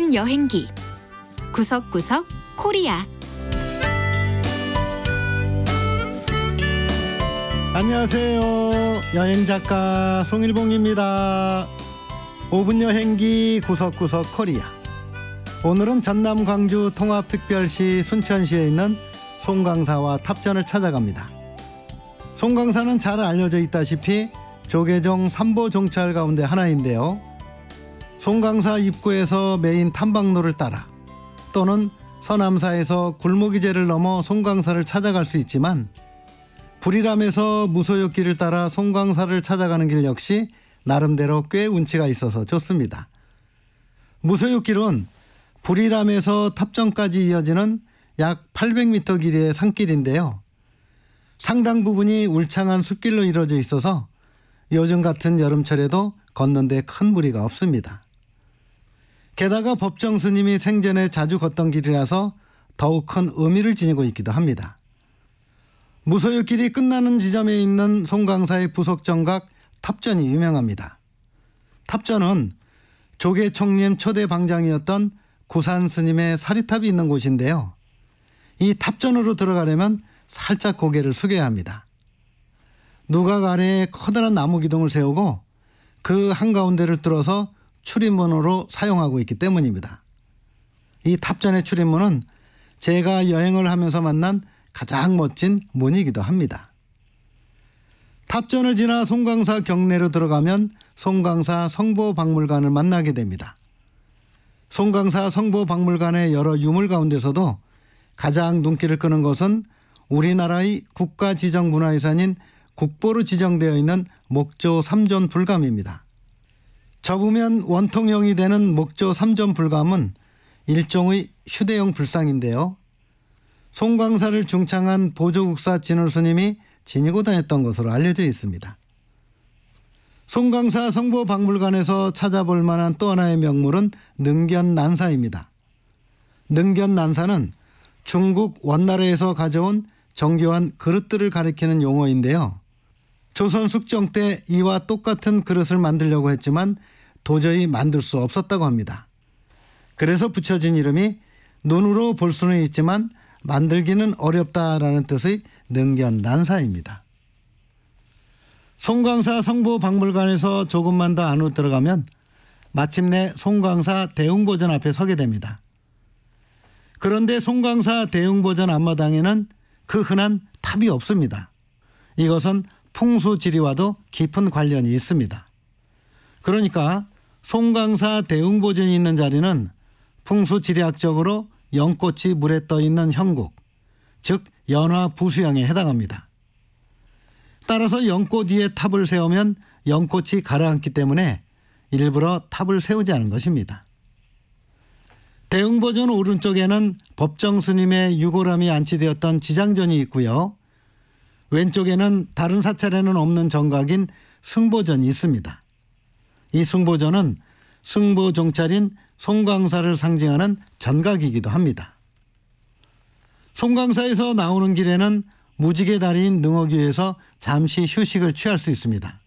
5분 여행기 구석구석 코리아. 안녕하세요. 여행작가 송일봉입니다. 5분 여행기 구석구석 코리아. 오늘은 전남 광주 통합특별시 순천시에 있는 송강사와 탑전을 찾아갑니다. 송강사는 잘 알려져 있다시피 조계종 3보 종찰 가운데 하나인데요. 송강사 입구에서 메인 탐방로를 따라 또는 서남사에서 굴목이제를 넘어 송강사를 찾아갈 수 있지만, 불이람에서 무소역길을 따라 송강사를 찾아가는 길 역시 나름대로 꽤 운치가 있어서 좋습니다. 무소역길은 불이람에서 탑전까지 이어지는 약 800m 길이의 산길인데요. 상당 부분이 울창한 숲길로 이루어져 있어서 요즘 같은 여름철에도 걷는 데 큰 무리가 없습니다. 게다가 법정 스님이 생전에 자주 걷던 길이라서 더욱 큰 의미를 지니고 있기도 합니다. 무소역길이 끝나는 지점에 있는 송강사의 부속정각 탑전이 유명합니다. 탑전은 조계총림 초대 방장이었던 구산 스님의 사리탑이 있는 곳인데요. 이 탑전으로 들어가려면 살짝 고개를 숙여야 합니다. 누각 아래에 커다란 나무 기둥을 세우고 그 한가운데를 뚫어서 출입문으로 사용하고 있기 때문입니다. 이 탑전의 출입문은 제가 여행을 하면서 만난 가장 멋진 문이기도 합니다. 탑전을 지나 송강사 경내로 들어가면 송강사 성보박물관을 만나게 됩니다. 송강사 성보박물관의 여러 유물 가운데서도 가장 눈길을 끄는 것은 우리나라의 국가지정문화유산인 국보로 지정되어 있는 목조 3존 불감입니다. 접으면 원통형이 되는 목조 3존 불감은 일종의 휴대용 불상인데요. 송강사를 중창한 보조국사 진울스님이 지니고 다녔던 것으로 알려져 있습니다. 송강사 성보박물관에서 찾아볼 만한 또 하나의 명물은 능견난사입니다. 능견난사는 중국 원나라에서 가져온 정교한 그릇들을 가리키는 용어인데요. 조선 숙종 때 이와 똑같은 그릇을 만들려고 했지만 도저히 만들 수 없었다고 합니다. 그래서 붙여진 이름이 눈으로 볼 수는 있지만 만들기는 어렵다라는 뜻의 능견난사입니다. 송강사 성보박물관에서 조금만 더 안으로 들어가면 마침내 송강사 대웅보전 앞에 서게 됩니다. 그런데 송강사 대웅보전 앞마당에는 그 흔한 탑이 없습니다. 이것은 풍수지리와도 깊은 관련이 있습니다. 그러니까 송강사 대웅보전이 있는 자리는 풍수지리학적으로 연꽃이 물에 떠 있는 형국, 즉 연화부수형에 해당합니다. 따라서 연꽃 위에 탑을 세우면 연꽃이 가라앉기 때문에 일부러 탑을 세우지 않은 것입니다. 대웅보전 오른쪽에는 법정 스님의 유골함이 안치되었던 지장전이 있고요. 왼쪽에는 다른 사찰에는 없는 정각인 승보전이 있습니다. 이 승보전은 승보종찰인 송강사를 상징하는 전각이기도 합니다. 송강사에서 나오는 길에는 무지개 다리인 능어교에서 잠시 휴식을 취할 수 있습니다.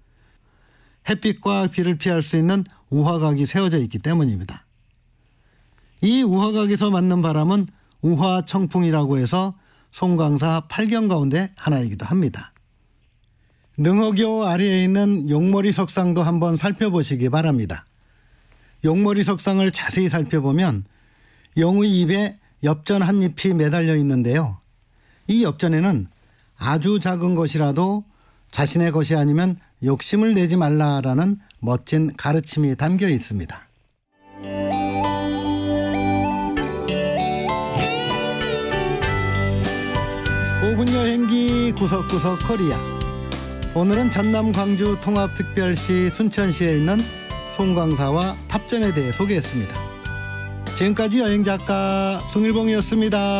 햇빛과 비를 피할 수 있는 우화각이 세워져 있기 때문입니다. 이 우화각에서 맞는 바람은 우화청풍이라고 해서 송강사 8경 가운데 하나이기도 합니다. 능어교 아래에 있는 용머리 석상도 한번 살펴보시기 바랍니다. 용머리 석상을 자세히 살펴보면 용의 입에 엽전 한 잎이 매달려 있는데요. 이 엽전에는 아주 작은 것이라도 자신의 것이 아니면 욕심을 내지 말라라는 멋진 가르침이 담겨 있습니다. 5분 여행기 구석구석 코리아. 오늘은 전남 광주 통합특별시 순천시에 있는 송강사와 탑전에 대해 소개했습니다. 지금까지 여행작가 송일봉이었습니다.